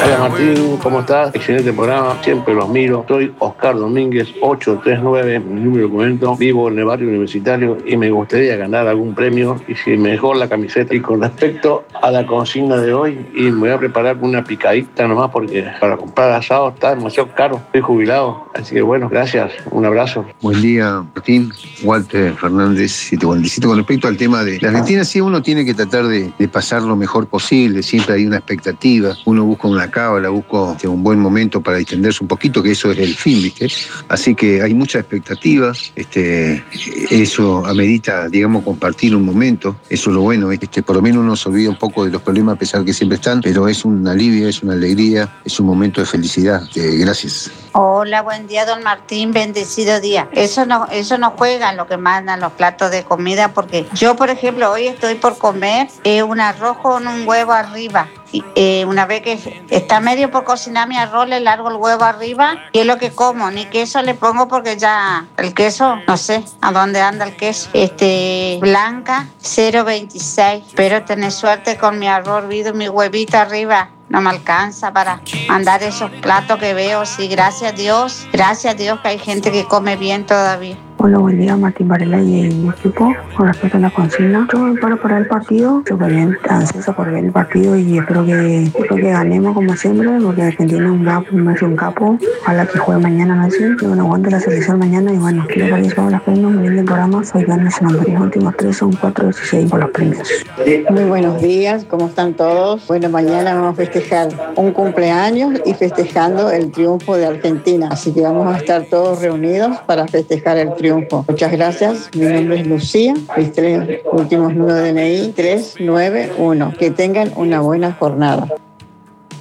Hola Martín, ¿cómo estás? Excelente programa, siempre los miro. Soy Oscar Domínguez, 839, mi número de documento. Vivo en el barrio universitario y me gustaría ganar algún premio y si mejor la camiseta. Y con respecto a la consigna de hoy, y me voy a preparar una picadita nomás porque para comprar asado está demasiado caro. Estoy jubilado, así que bueno, gracias, un abrazo. Buen día, Martín. Walter Fernández, 747. Con respecto al tema de la Argentina, sí, uno tiene que tratar de pasar lo mejor posible. Siempre hay una expectativa. Uno busca una cábala, busca un buen momento para distenderse un poquito, que eso es el fin, ¿viste? Así que hay mucha expectativa. Eso amerita, digamos, compartir un momento. Eso es lo bueno. Por lo menos uno se olvida un poco de los problemas, a pesar que siempre están, pero es un alivio, es una alegría, es un momento de felicidad. Gracias. Hola, buen día, don Martín, bendecido día. Eso no juega en lo que mandan los platos de comida, porque yo, por ejemplo, hoy estoy por comer un arroz con un huevo arriba. Una vez que está medio por cocinar mi arroz, le largo el huevo arriba y es lo que como. Ni queso le pongo porque ya el queso, no sé a dónde anda el queso. Blanca 026. Espero tener suerte con mi arroz hervido y mi huevito arriba. No me alcanza para mandar esos platos que veo. Sí, gracias a Dios que hay gente que come bien todavía. Hola, buen día, Martín Varela y mi equipo. Con respecto a la consigna, yo me paro para el partido, súper bien, ansioso por ver el partido y espero que ganemos como siempre, porque Argentina es un capo, ojalá que juegue mañana Messi, y bueno, aguante la selección mañana y bueno, quiero participar en las premios, muy bien el programa, soy Gana Senador, los últimos 3 son 4:16 por los premios. Muy buenos días, ¿cómo están todos? Bueno, mañana vamos a festejar un cumpleaños y festejando el triunfo de Argentina, así que vamos a estar todos reunidos para festejar el triunfo. Muchas gracias, mi nombre es Lucía, mis 3 últimos números de DNI 391. Que tengan una buena jornada.